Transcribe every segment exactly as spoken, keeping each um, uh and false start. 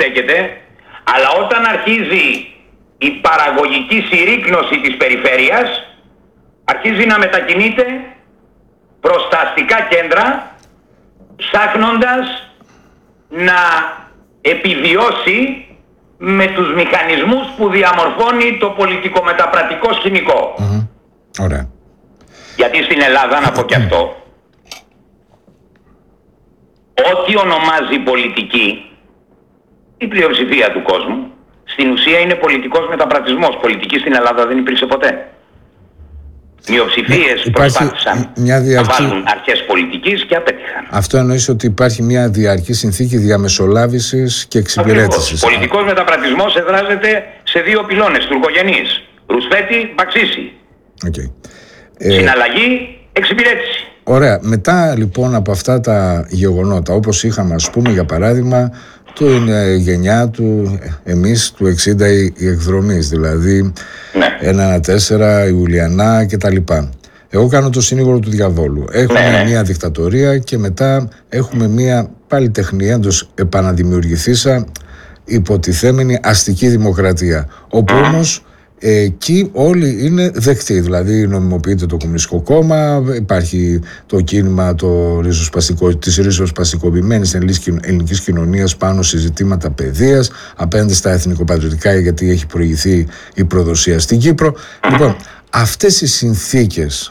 στέκεται, αλλά όταν αρχίζει η παραγωγική συρρίκνωση της περιφέρειας, αρχίζει να μετακινείται προς τα αστικά κέντρα, ψάχνοντας να επιβιώσει με τους μηχανισμούς που διαμορφώνει το πολιτικομεταπρατικό σκηνικό. Mm-hmm. Ωραία. Γιατί στην Ελλάδα, να πω και αυτό, ό,τι ονομάζει πολιτική, η πλειοψηφία του κόσμου, στην ουσία είναι πολιτικός μεταπρατισμός. Πολιτική στην Ελλάδα δεν υπήρξε ποτέ. Μειοψηφίες ναι, προσπάθησαν μια διαρκή... να βάλουν αρχές πολιτικής και απέτυχαν. Αυτό εννοείς ότι υπάρχει μια διαρκή συνθήκη διαμεσολάβησης και εξυπηρέτησης. Ο πολιτικός μεταπρατισμός εδράζεται σε δύο πυλώνες τουρκογενείς. Ρουσφέτη, Μπαξίση. Okay. Συναλλαγή, εξυπηρέτηση. Ωραία. Μετά λοιπόν από αυτά τα γεγονότα, όπως είχαμε ας πούμε για παράδειγμα την γενιά του εμείς του εξήντα οι εκδρομείς, δηλαδή ναι. ένα τέσσερα, Ιουλιανά κτλ. Εγώ κάνω το συνήγορο του διαβόλου. Έχουμε ναι. μια δικτατορία και μετά έχουμε μια πάλι τεχνία εντός επαναδημιουργηθήσα υποτιθέμενη αστική δημοκρατία, όπου mm. όμως εκεί όλοι είναι δεκτοί, δηλαδή νομιμοποιείται το Κομμουνιστικό Κόμμα, υπάρχει το κίνημα το ριζοσπαστικό, της ριζοσπαστικοποιημένης ελληνικής κοινωνίας πάνω σε ζητήματα παιδείας, απέναντι στα εθνικοπατριωτικά, γιατί έχει προηγηθεί η προδοσία στην Κύπρο. Λοιπόν, αυτές οι συνθήκες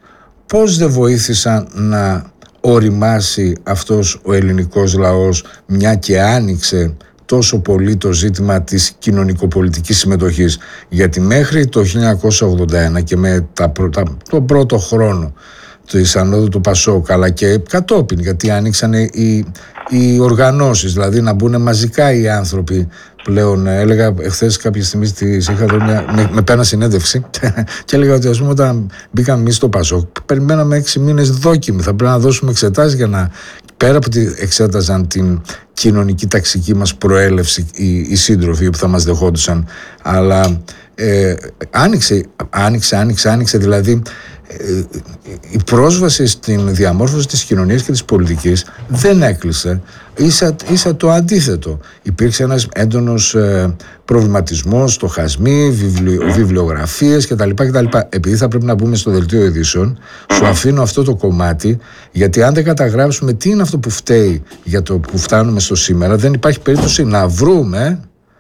πώς δεν βοήθησαν να οριμάσει αυτός ο ελληνικός λαός, μια και άνοιξε τόσο πολύ το ζήτημα της κοινωνικοπολιτικής συμμετοχής? Γιατί μέχρι το χίλια εννιακόσια ογδόντα ένα και με τα πρώτα, τον πρώτο χρόνο της Ανόδου του Πασόκ, αλλά και κατόπιν, γιατί άνοιξαν οι, οι οργανώσεις, δηλαδή να μπουν μαζικά οι άνθρωποι πλέον. Έλεγα εχθές κάποια στιγμή της είχα δει μια, με, με πένα συνέντευξη και έλεγα ότι ας πούμε όταν μπήκαμε εμείς στο Πασόκ περιμέναμε έξι μήνες δόκιμη, θα πρέπει να δώσουμε εξετάσεις για να, πέρα από ότι εξέταζαν την κοινωνική ταξική μας προέλευση οι, οι σύντροφοι που θα μας δεχόντουσαν, αλλά ε, άνοιξε, άνοιξε, άνοιξε, άνοιξε δηλαδή ε, η πρόσβαση στην διαμόρφωση της κοινωνίας και της πολιτικής δεν έκλεισε, ίσα, ίσα το αντίθετο. Υπήρξε ένας έντονος ε, προβληματισμός, στοχασμοί, βιβλιο, βιβλιογραφίες κτλ, κτλ. Επειδή θα πρέπει να μπούμε στο δελτίο ειδήσεων, σου αφήνω αυτό το κομμάτι, γιατί αν δεν καταγράψουμε τι είναι αυτό που φταίει για το που φτάνουμε στο σήμερα, δεν υπάρχει περίπτωση να βρούμε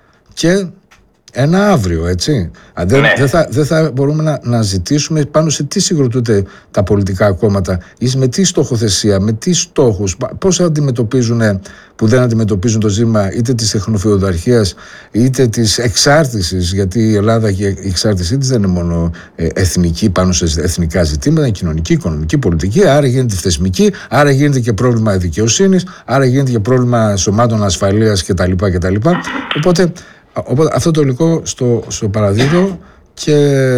και ένα αύριο, έτσι. Δεν, ναι. δεν, θα, δεν θα μπορούμε να, να ζητήσουμε πάνω σε τι συγκροτούνται τα πολιτικά κόμματα ή με τι στοχοθεσία, με τι στόχους, πώς αντιμετωπίζουν, που δεν αντιμετωπίζουν το ζήτημα είτε της τεχνοφεουδαρχίας είτε της εξάρτησης, γιατί η Ελλάδα και η εξάρτησή της δεν είναι μόνο ε, εθνική πάνω σε εθνικά ζητήματα, είναι κοινωνική, οικονομική, πολιτική, άρα γίνεται θεσμική, άρα γίνεται και πρόβλημα δικαιοσύνης, άρα γίνεται και πρόβλημα σωμάτων ασφαλείας κτλ. κτλ. Οπότε Οπότε αυτό το υλικό στο, στο παραδίδω και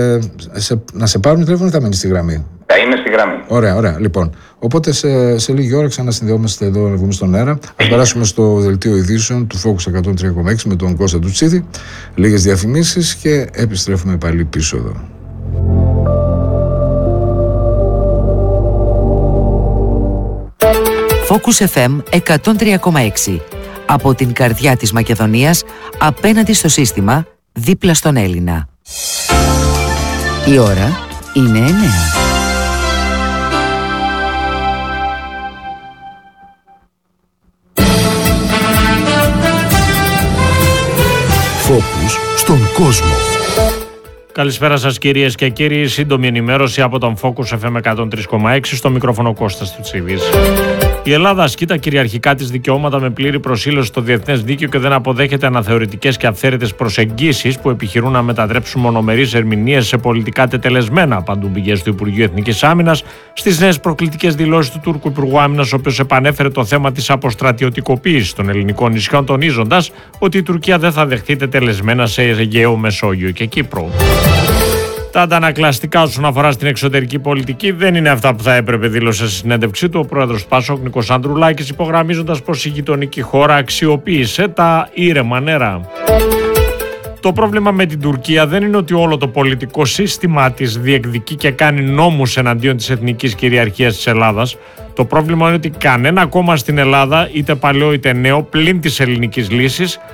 σε, να σε πάρουν τηλέφωνο ή θα μείνει στη γραμμή? Θα είμαι στη γραμμή. Ωραία, ωραία. Λοιπόν, οπότε σε, σε λίγη ώρα ξανασυνδεόμαστε εδώ να βγούμε στον αέρα. Ας περάσουμε στο δελτίο ειδήσεων του Focus εκατόν τρία κόμμα έξι με τον Κώστα Τουτσίδη. Λίγες διαφημίσεις και επιστρέφουμε πάλι πίσω εδώ. Focus εφ εμ εκατόν τρία κόμμα έξι. Από την καρδιά της Μακεδονίας, απέναντι στο σύστημα, δίπλα στον Έλληνα. Η ώρα είναι εννέα. Focus στον κόσμο. Καλησπέρα σας κυρίες και κύριοι. Σύντομη ενημέρωση από τον Focus εφ εμ εκατόν τρία κόμμα έξι, στο μικρόφωνο Κώστας Τουτσίδης. Η Ελλάδα ασκεί τα κυριαρχικά της δικαιώματα με πλήρη προσήλωση στο διεθνές δίκαιο και δεν αποδέχεται αναθεωρητικές και αυθαίρετες προσεγγίσεις που επιχειρούν να μετατρέψουν μονομερείς ερμηνείες σε πολιτικά τετελεσμένα, απαντούν πηγές του Υπουργείου Εθνικής Άμυνας στις νέες προκλητικές δηλώσεις του Τούρκου Υπουργού Άμυνας, ο οποίος επανέφερε το θέμα της αποστρατιωτικοποίησης των ελληνικών νησιών, τονίζοντας ότι η Τουρκία δεν θα δεχτεί τετελεσμένα σε Αιγαίο, Μεσόγειο και Κύπρο. Τα αντανακλαστικά όσον αφορά στην εξωτερική πολιτική δεν είναι αυτά που θα έπρεπε, δήλωσε στη συνέντευξή του ο πρόεδρος του Πασόκ Νίκος Ανδρουλάκης, υπογραμμίζοντας πως η γειτονική χώρα αξιοποίησε τα ήρεμα νερά. Το πρόβλημα με την Τουρκία δεν είναι ότι όλο το πολιτικό σύστημα της διεκδικεί και κάνει νόμους εναντίον της εθνικής κυριαρχίας της Ελλάδας. Το πρόβλημα είναι ότι κανένα κόμμα στην Ελλάδα, είτε παλαιό είτε νέο, πλην της ελληνικής λύσης,